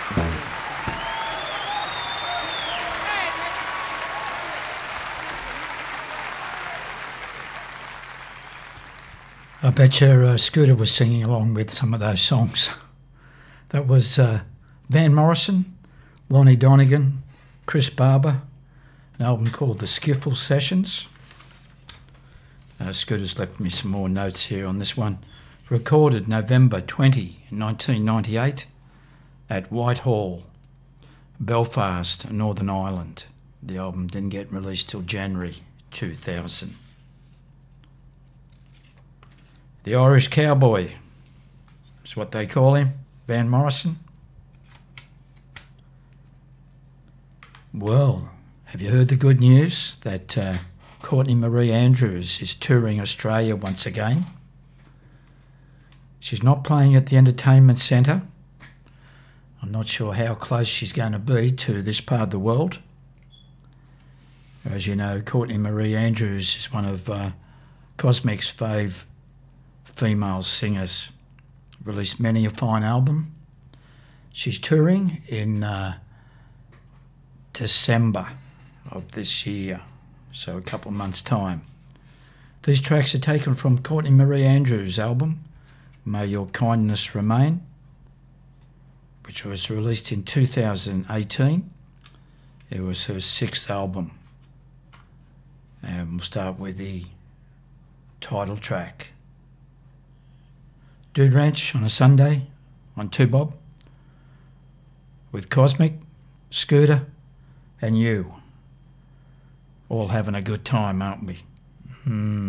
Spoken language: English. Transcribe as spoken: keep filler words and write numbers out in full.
I bet you uh, Scooter was singing along with some of those songs. That was uh, Van Morrison, Lonnie Donegan, Chris Barber, an album called The Skiffle Sessions. Uh, Scooter's left me some more notes here on this one. Recorded November twentieth, nineteen ninety-eight at Whitehall, Belfast, Northern Ireland. The album didn't get released till January two thousand. The Irish Cowboy is what they call him, Van Morrison. Well, have you heard the good news that uh, Courtney Marie Andrews is touring Australia once again? She's not playing at the Entertainment Centre. I'm not sure how close she's going to be to this part of the world. As you know, Courtney Marie Andrews is one of uh, Cosmic's fave female singers. Released many a fine album. She's touring in uh, December of this year, so a couple of months' time. These tracks are taken from Courtney Marie Andrews' album, May Your Kindness Remain, which was released in two thousand eighteen. It was her sixth album. And we'll start with the title track. Dude Ranch on a Sunday on two Bob with Cosmic, Scooter and you. All having a good time, aren't we? Mm.